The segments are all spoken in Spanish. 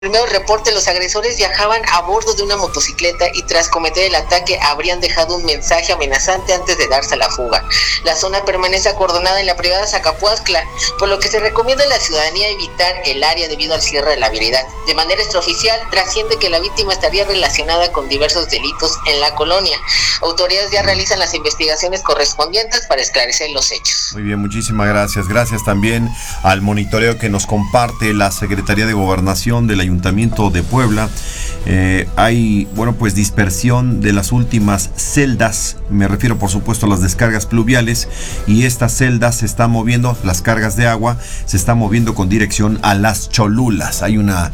Primero reporte, los agresores viajaban a bordo de una motocicleta y tras cometer el ataque habrían dejado un mensaje amenazante antes de darse a la fuga. La zona permanece acordonada en la privada Zacapuazcla, por lo que se recomienda a la ciudadanía evitar el área debido al cierre de la vialidad. De manera extraoficial, trasciende que la víctima estaría relacionada con diversos delitos en la colonia. Autoridades ya realizan las investigaciones correspondientes para esclarecer los hechos. Muy bien, muchísimas gracias. Gracias también al monitoreo que nos comparte la Secretaría de Gobernación del Ayuntamiento de Puebla. Hay, pues dispersión de las últimas celdas, me refiero por supuesto a las descargas pluviales, y estas celdas se están moviendo, las cargas de agua se están moviendo con dirección a las Cholulas. Hay una,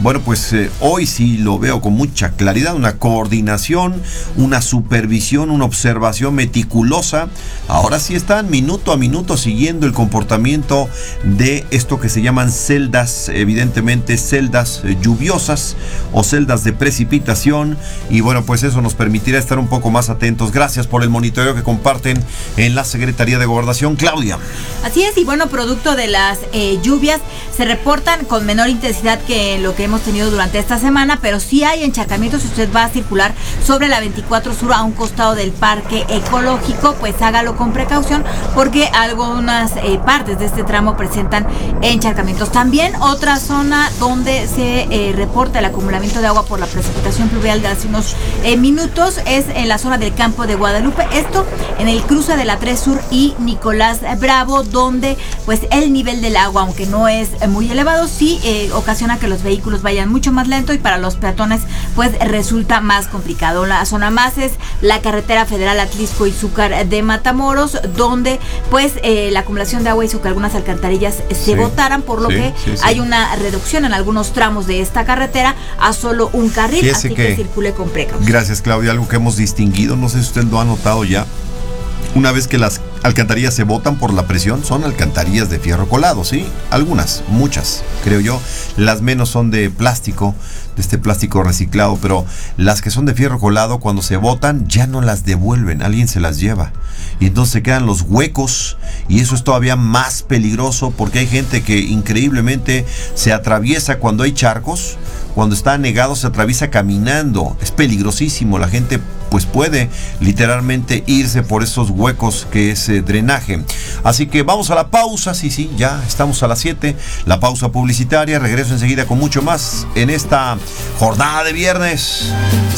hoy sí lo veo con mucha claridad, una coordinación, una supervisión, una observación meticulosa. Ahora sí están minuto a minuto siguiendo el comportamiento de esto que se llaman celdas, evidentemente celdas lluviosas o celdas de precipitación, y eso nos permitirá estar un poco más atentos. Gracias por el monitoreo que comparten en la Secretaría de Gobernación. Claudia. Así es, y producto de las lluvias se reportan con menor intensidad que lo que hemos tenido durante esta semana, pero sí hay encharcamientos. Si usted va a circular sobre la 24 Sur a un costado del Parque Ecológico, pues hágalo con precaución, porque algunas partes de este tramo presentan encharcamientos. También otra zona donde se reporta el acumulamiento de agua por la precipitación pluvial de hace unos minutos es en la zona del Campo de Guadalupe, esto en el cruce de la 3 Sur y Nicolás Bravo, donde pues el nivel del agua, aunque no es muy elevado, sí ocasiona que los vehículos vayan mucho más lento, y para los peatones pues resulta más complicado. La zona más es la carretera federal Atlisco-Izúcar de Matamoros, donde pues la acumulación de agua hizo que algunas alcantarillas se botaran, por lo que hay una reducción en algunos tramos de esta carretera a solo un carril, así que circule con precaución. Gracias, Claudia. Algo que hemos distinguido, no sé si usted lo ha notado ya, una vez que las alcantarillas se botan por la presión, son alcantarillas de fierro colado, ¿sí? Algunas, muchas, creo yo. Las menos son de plástico, de este plástico reciclado, pero las que son de fierro colado, cuando se botan, ya no las devuelven, alguien se las lleva. Y entonces se quedan los huecos, y eso es todavía más peligroso, porque hay gente que increíblemente se atraviesa cuando hay charcos, cuando está anegado se atraviesa caminando. Es peligrosísimo, la gente pues puede literalmente irse por esos huecos que es drenaje. Así que vamos a la pausa, sí, ya estamos a las 7, la pausa publicitaria. Regreso enseguida con mucho más en esta jornada de viernes.